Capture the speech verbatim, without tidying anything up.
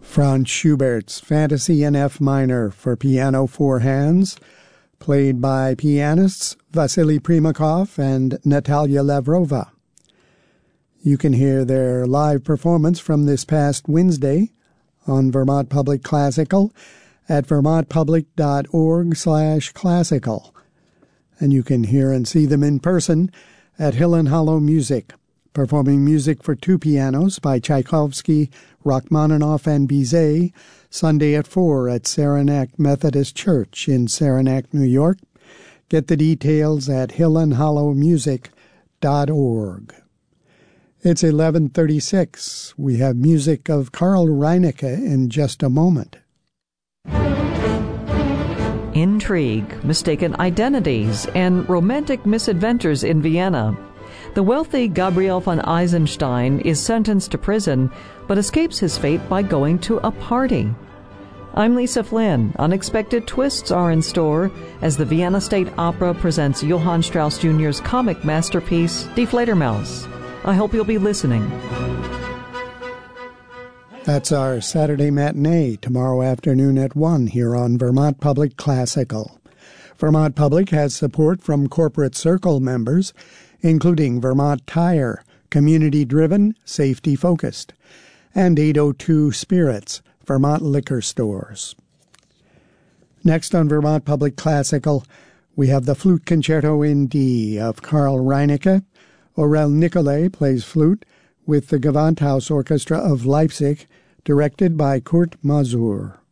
Franz Schubert's Fantasy in F minor for piano four hands, played by pianists Vasily Primakov and Natalia Lavrova. You can hear their live performance from this past Wednesday on Vermont Public Classical at vermontpublic.org slash classical. And you can hear and see them in person at Hill and Hollow Music, performing music for two pianos by Tchaikovsky, Rachmaninoff, and Bizet, Sunday at four at Saranac Methodist Church in Saranac, New York. Get the details at hill and hollow music dot org. It's eleven thirty-six. We have music of Karl Reinecke in just a moment. Intrigue, mistaken identities, and romantic misadventures in Vienna. The wealthy Gabriel von Eisenstein is sentenced to prison, but escapes his fate by going to a party. I'm Lisa Flynn. Unexpected twists are in store as the Vienna State Opera presents Johann Strauss Junior's comic masterpiece, Die Fledermaus. I hope you'll be listening. That's our Saturday matinee tomorrow afternoon at one here on Vermont Public Classical. Vermont Public has support from Corporate Circle members, including Vermont Tire, community-driven, safety-focused, and eight oh two Spirits, Vermont liquor stores. Next on Vermont Public Classical, we have the Flute Concerto in D of Karl Reinecke. Aurel Nicolai plays flute with the Gewandhaus Orchestra of Leipzig, directed by Kurt Masur.